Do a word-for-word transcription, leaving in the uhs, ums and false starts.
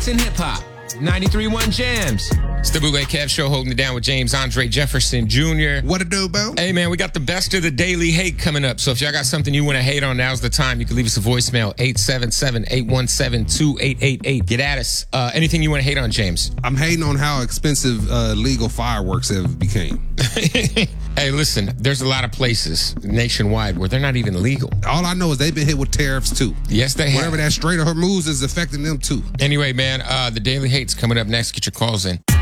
in hip-hop. ninety-three point one Jams. It's the Bootleg Kev Show, holding it down with James Andre Jefferson Junior What it do, Bo? Hey, man, we got the best of the daily hate coming up. So if y'all got something you want to hate on, now's the time. You can leave us a voicemail, eight seven seven, eight one seven, two eight eight eight. Get at us. Uh, anything you want to hate on, James? I'm hating on how expensive uh, legal fireworks have became. Hey, listen, there's a lot of places nationwide where they're not even legal. All I know is they've been hit with tariffs, too. Yes, they have. Whatever that Strait of Hormuz is affecting them, too. Anyway, man, uh, the daily hate's coming up next. Get your calls in.